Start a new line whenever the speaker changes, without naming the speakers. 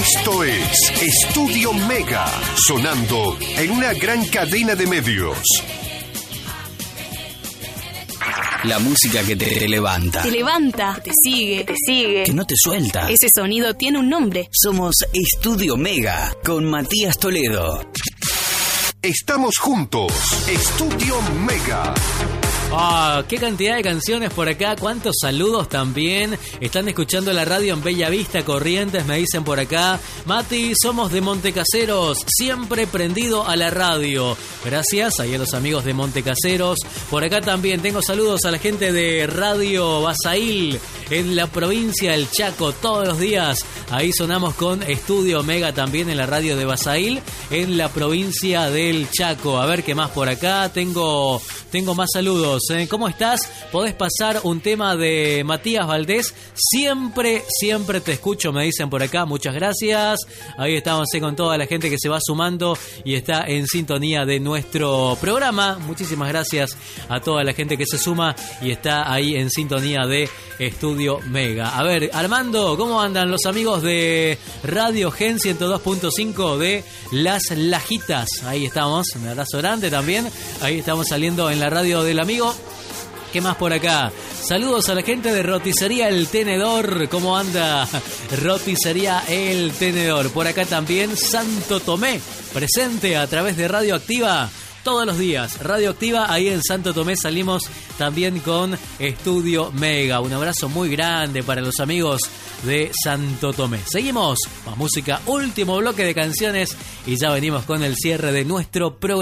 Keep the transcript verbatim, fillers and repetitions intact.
Esto es Estudio Mega, sonando en una gran cadena de medios.
La música que te levanta.
Te levanta, que te sigue, que te sigue.
Que no te suelta.
Ese sonido tiene un nombre.
Somos Estudio Mega, con Matías Toledo.
Estamos juntos. Estudio Mega.
Ah, qué cantidad de canciones por acá, cuántos saludos también. Están escuchando la radio en Bella Vista, Corrientes, me dicen por acá. Mati, somos de Montecaseros, siempre prendido a la radio. Gracias, ahí a los amigos de Montecaseros. Por acá también tengo saludos a la gente de Radio Basail, en la provincia del Chaco, todos los días. Ahí sonamos con Estudio Mega también en la radio de Basail, en la provincia del Chaco. A ver qué más por acá, tengo, tengo más saludos. ¿Cómo estás? Podés pasar un tema de Matías Valdés. Siempre, siempre te escucho, me dicen por acá. Muchas gracias. Ahí estamos eh, con toda la gente que se va sumando y está en sintonía de nuestro programa. Muchísimas gracias a toda la gente que se suma y está ahí en sintonía de Estudio Mega. A ver, Armando, ¿cómo andan los amigos de Radio Gen ciento dos punto cinco de Las Lajitas? Ahí estamos, un abrazo grande también. Ahí estamos saliendo en la radio del amigo. ¿Qué más por acá? Saludos a la gente de Roticería El Tenedor. ¿Cómo anda Roticería El Tenedor? Por acá también Santo Tomé, presente a través de Radio Activa todos los días. Radio Activa, ahí en Santo Tomé salimos también con Estudio Mega. Un abrazo muy grande para los amigos de Santo Tomé. Seguimos, más música, último bloque de canciones y ya venimos con el cierre de nuestro programa.